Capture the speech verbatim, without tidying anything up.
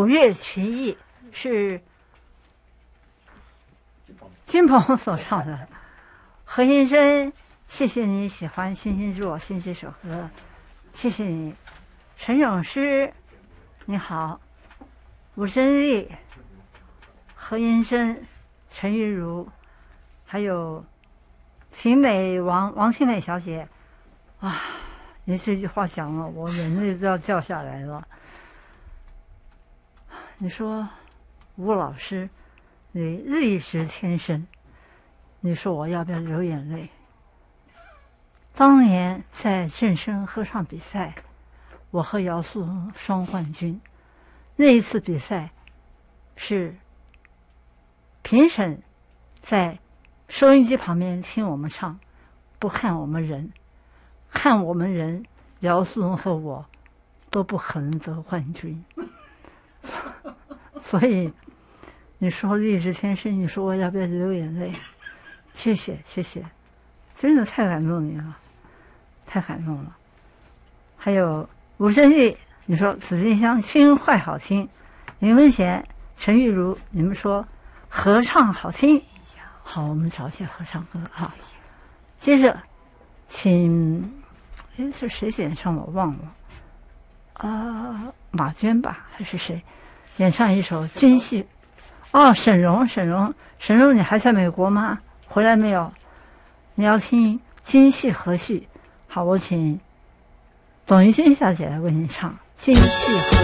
五月奇艺是金鹏所唱的。何先生，谢谢你喜欢《星星之我心》这首歌，谢谢你。陈咏诗，你好。吴珍丽、何先生、陈玉茹，还有秦美王王清美小姐，啊，你这句话讲了，我眼泪都要掉下来了。你说吴老师，你丽质天生，你说我要不要流眼泪？当年在正声合唱比赛，我和姚素荣双冠军。那一次比赛是评审在收音机旁边听我们唱，不看我们人，看我们人，姚素荣和我都不可能得冠军。所以你说丽质天生，你说我要不要流眼泪？谢谢谢谢，真的太感动你了，太感动了。还有吴珍丽，你说紫金香轻快好听，林文贤、陈玉茹，你们说合唱好听，好，我们找一些合唱歌啊。接着请，哎，是谁演唱我忘了啊，马娟吧还是谁演唱一首京戏？哦，沈荣，沈荣，沈荣，你还在美国吗？回来没有？你要听京戏和戏，好，我请董玉君小姐来为你唱京戏和戏。